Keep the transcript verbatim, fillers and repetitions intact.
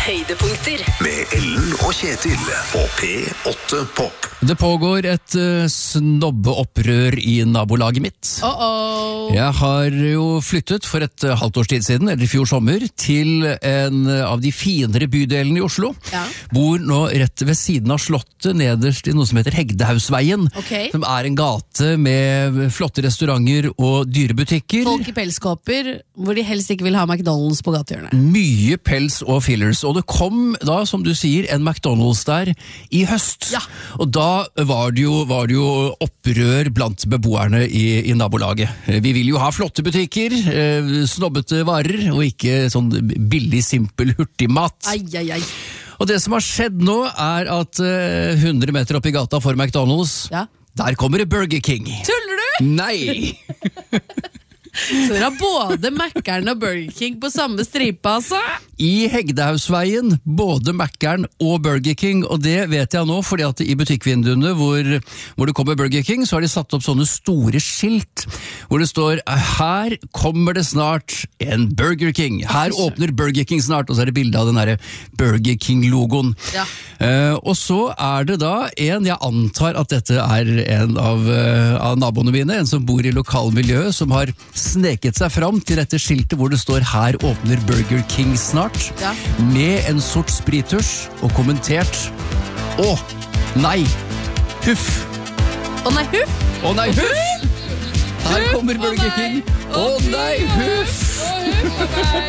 Høydepunkter med Ellen og Kjetil på P åtte Pop. Det pågår et uh, snobbeopprør i nabolaget mitt. Uh -oh. Jeg har jo flyttet for et uh, halvt års tid siden, eller i fjor sommer, til en uh, av de finere bydelene i Oslo. Ja. Bor nå rett ved siden av slottet, nederst i noe som heter Hegdehausveien. Ok. Som er en gate med flotte restauranter og dyrebutikker. Folk i pelskåper, hvor de helst ikke vil ha McDonald's på gatehjørnet. Mye pels og fillers, og det kom da, som du sier, en McDonald's der i høst. Ja. Og da var det, jo, var det jo opprør blant beboerne i, i nabolaget. Vi vil jo ha flotte butikker, eh, snobbete varer, og ikke sånn billig, simpel hurtigmat. Ai, ai, ai. Og det som har skjedd nå, er at eh, hundre meter opp i gata for McDonald's, Ja. der kommer det Burger King. Tuller du? Nei! Så dere har både Mækkern og Burger King på samme stripe, altså? I Hegdehausveien, både Mækkern og Burger King, og det vet jeg nå, fordi at i butikkvinduene hvor, hvor det kommer Burger King, så har de satt opp sånne store skilt, hvor det står, her kommer det snart en Burger King, her åpner Burger King snart, og så er det bildet av den der Burger King-logoen. Ja. Uh, og så er det da en, jeg antar at dette er en av, uh, av naboene mine, en som bor i lokalmiljøet, som har sneket seg fram til dette skiltet hvor det står, her åpner Burger King snart, Ja. med en sort sprittusj og kommentert, å, nei, huff, Å nei, huff! å nei, huff, her kommer Burger King, å nei, huff.